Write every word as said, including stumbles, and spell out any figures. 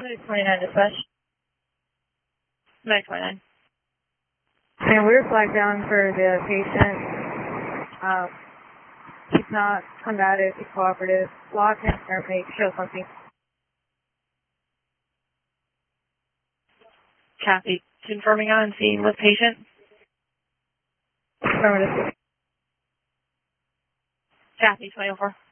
Medic twenty-nine dispatch. Medic twenty-nine. And we're flagged down for the patient. Um, he's not combative, he's cooperative. Lock him or make show something. Copy. Confirming on scene with patient. Affirmative. Copy, twenty oh four.